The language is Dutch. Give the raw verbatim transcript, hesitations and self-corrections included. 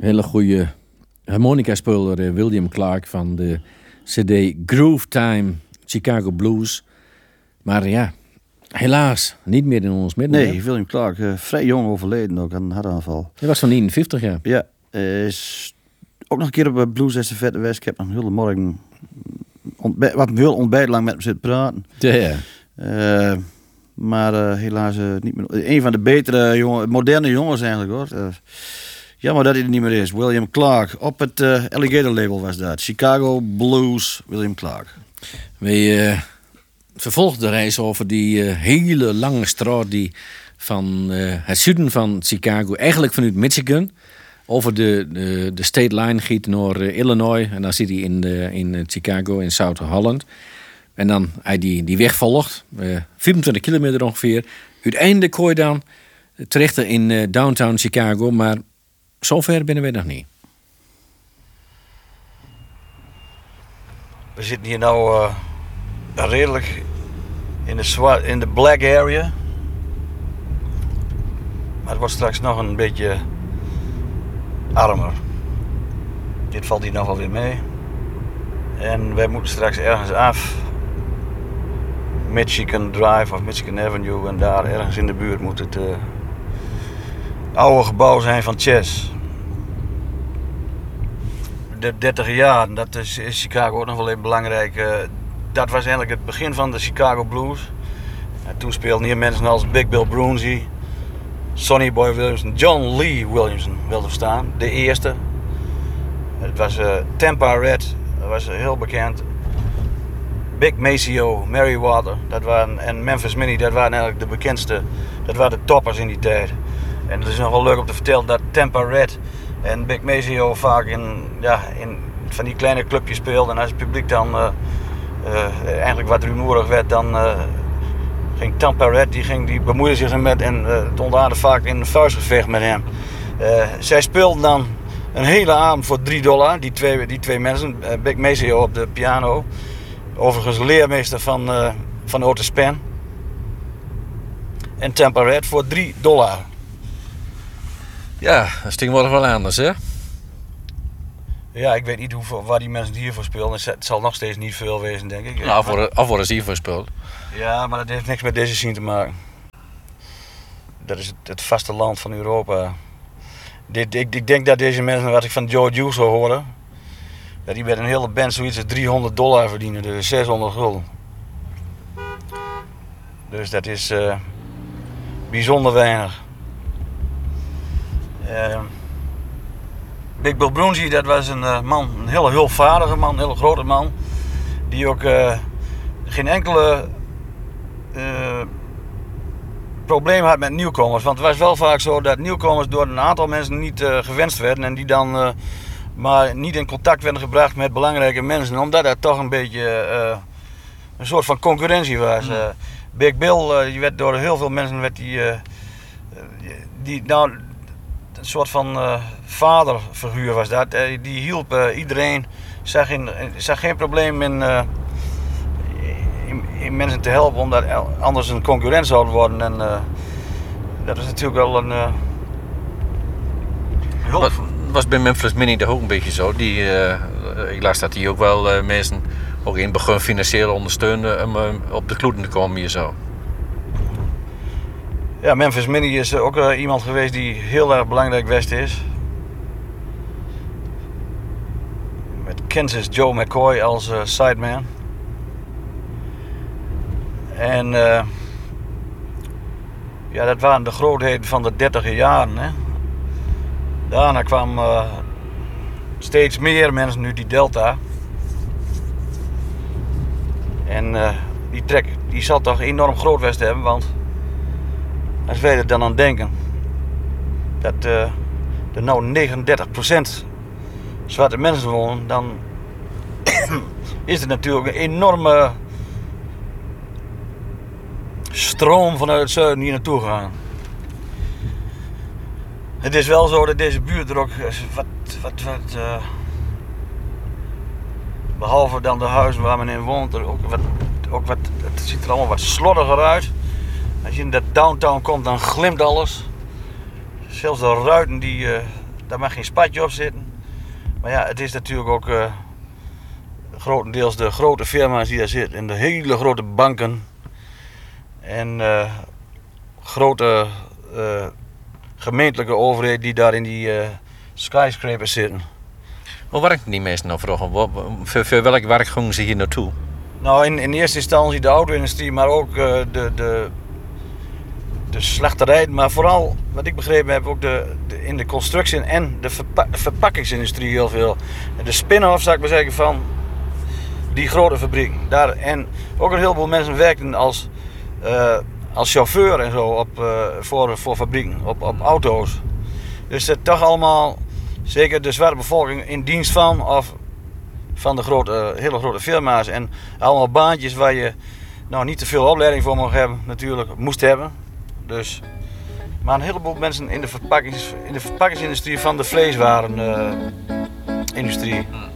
hele goede harmonica-speler William Clark van de C D Groove Time Chicago Blues. Maar ja, helaas niet meer in ons midden. Nee, William Clark, uh, vrij jong overleden ook aan een hartaanval. Hij was van eenenvijftig jaar. Ja, uh, is ook nog een keer op uh, Blues Estafette West. Ik heb nog een hele morgen ontbijt, wat heel ontbijt lang met hem zitten praten. Ja, ja. Uh, maar uh, helaas uh, niet meer. Een van de betere, jongen, moderne jongens eigenlijk hoor. Uh, jammer dat hij er niet meer is. William Clark, op het uh, Alligator label was dat. Chicago Blues, William Clark. We uh, vervolgden de reis over die uh, hele lange straat die van uh, het zuiden van Chicago, eigenlijk vanuit Michigan, over de, de, de state line giet naar uh, Illinois. En dan zit hij in, de, in Chicago, in South Holland. En dan hij die, die weg volgt, uh, vierentwintig kilometer ongeveer. Uiteindelijk kom je dan terecht in uh, downtown Chicago, maar zover binnen we nog niet. We zitten hier nou uh, redelijk in de, zwart, in de black area. Maar het wordt straks nog een beetje armer. Dit valt hier nog wel weer mee. En wij moeten straks ergens af. Michigan Drive of Michigan Avenue. En daar ergens in de buurt moet het uh, oude gebouw zijn van Chess. De dertig jaar, dat is in Chicago ook nog wel even belangrijk. Uh, dat was eigenlijk het begin van de Chicago Blues. En toen speelden hier mensen als Big Bill Broonzy, Sonny Boy Williamson, John Lee Williamson wilde staan, de eerste. Het was uh, Tampa Red, dat was uh, heel bekend. Big Maceo, Merriweather, dat waren, en Memphis Minnie, dat waren eigenlijk de bekendste, dat waren de toppers in die tijd. En het is nog wel leuk om te vertellen dat Tampa Red en Big Maceo vaak in, ja, in van die kleine clubjes speelden. En als het publiek dan uh, uh, eigenlijk wat rumoerig werd, dan uh, ging Tampa Red, die, ging, die bemoeide zich ermee en uh, het ontdaalde vaak in een vuistgevecht met hem. Uh, zij speelden dan een hele avond voor drie dollar, die twee, die twee mensen, uh, Big Maceo op de piano. Overigens leermeester van, uh, van Otis Spann. En Tampa Red voor drie dollar. Ja, dat is tegenwoordig wel anders, hè? Ja, ik weet niet hoeveel, waar die mensen hiervoor spelen. Het zal nog steeds niet veel wezen, denk ik. Nou, voor, af worden ze hiervoor speelt. Ja, maar dat heeft niks met deze scene te maken. Dat is het, het vasteland van Europa. Dit, ik, ik denk dat deze mensen, wat ik van Joe Juice zou horen, dat die met een hele band zoiets als driehonderd dollar verdienen, dus zeshonderd gulden. Dus dat is uh, bijzonder weinig. Uh, Big Bill Broonzy, dat was een uh, man, een hele hulpvaardige man, een hele grote man, die ook uh, geen enkele uh, probleem had met nieuwkomers. Want het was wel vaak zo dat nieuwkomers door een aantal mensen niet uh, gewenst werden en die dan uh, maar niet in contact werden gebracht met belangrijke mensen, omdat dat toch een beetje uh, een soort van concurrentie was. Uh, Big Bill, uh, die werd door heel veel mensen werd die, uh, die nou, een soort van uh, vaderfiguur was dat. Uh, die hielp uh, iedereen, zag, in, zag geen probleem in, uh, in, in mensen te helpen, omdat anders een concurrent zouden worden. En uh, dat is natuurlijk wel een uh, hulp. Wat was bij Memphis Minnie toch ook een beetje zo? Die, uh, ik las dat die ook wel uh, mensen ook in het begin financieel ondersteunde om uh, op de kloeten te komen hier zo. Ja, Memphis Minnie is ook uh, iemand geweest die heel erg belangrijk West is. Met Kansas Joe McCoy als uh, sideman. En uh, ja, dat waren de grootheden van de dertiger jaren. Hè. Daarna kwam uh, steeds meer mensen nu die Delta. En uh, die trek die zal toch enorm groot West hebben, want als wij er dan aan denken dat uh, er nou negenendertig procent zwarte mensen wonen, dan is er natuurlijk een enorme stroom vanuit het zuiden hier naartoe gegaan. Het is wel zo dat deze buurt er ook wat, wat, wat uh, behalve dan de huizen waar men in woont, er ook wat, ook wat, het ziet er allemaal wat slordiger uit. Als je in de downtown komt, dan glimt alles. Zelfs de ruiten die, uh, daar mag geen spatje op zitten. Maar ja, het is natuurlijk ook uh, grotendeels de grote firma's die daar zitten. En de hele grote banken. En uh, grote uh, gemeentelijke overheden die daar in die uh, skyscrapers zitten. Hoe werken die mensen nou vroeger? Voor, voor welk werk gingen ze hier naartoe? Nou, in, in eerste instantie de auto-industrie, maar ook uh, de, de, de slachterij. Maar vooral, wat ik begrepen heb, ook de, de, in de constructie en de verpa verpakkingsindustrie heel veel. De spin-off, zou ik maar zeggen, van die grote fabriek. Daar, en ook een heleboel mensen werkten als, uh, als chauffeur en zo op, uh, voor, voor fabrieken, op, op auto's. Dus het toch allemaal, zeker de zwarte bevolking, in dienst van of van de grote, hele grote firma's. En allemaal baantjes waar je nou niet te veel opleiding voor mocht hebben, natuurlijk, moest hebben. Dus, maar een heleboel mensen in de, verpakkings, in de verpakkingsindustrie van de vleeswarenindustrie. Uh,